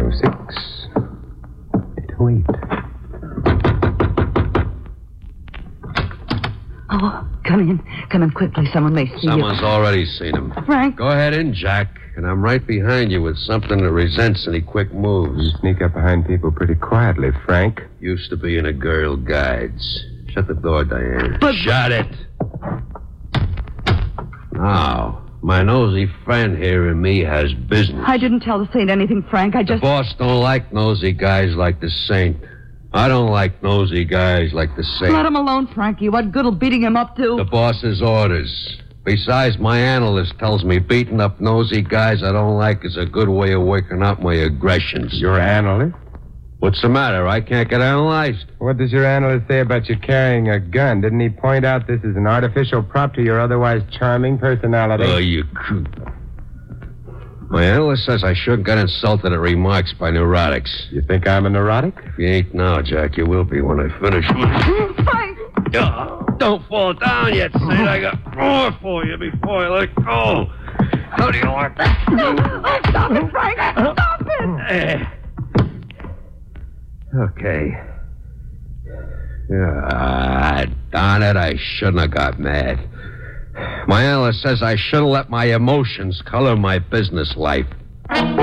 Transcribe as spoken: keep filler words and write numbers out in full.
oh six. eight oh eight. Oh, come in. Come in quickly. Someone may see Someone's you. already seen him. Frank. Go ahead in, Jack. And I'm right behind you with something that resents any quick moves. You sneak up behind people pretty quietly, Frank. Used to be in a Girl Guides. Shut the door, Diane. But- Shut it. Now, my nosy friend here and me has business. I didn't tell the Saint anything, Frank. I The just... boss don't like nosy guys like the Saint. I don't like nosy guys like the Saint. Let him alone, Frankie. What good'll beating him up do? The boss's orders. Besides, my analyst tells me beating up nosy guys I don't like is a good way of working out my aggressions. Your analyst? What's the matter? I can't get analyzed. What does your analyst say about you carrying a gun? Didn't he point out this is an artificial prop to your otherwise charming personality? Oh, you could. My analyst says I shouldn't get insulted at remarks by neurotics. You think I'm a neurotic? If you ain't now, Jack, you will be when I finish. Frank! Oh, don't fall down yet, Sid. I got more for you before I let go. How do you want that? Oh, stop it, Frank! Stop it! Eh. Okay. Ah, darn it, I shouldn't have got mad. My analyst says I shouldn't let my emotions color my business life.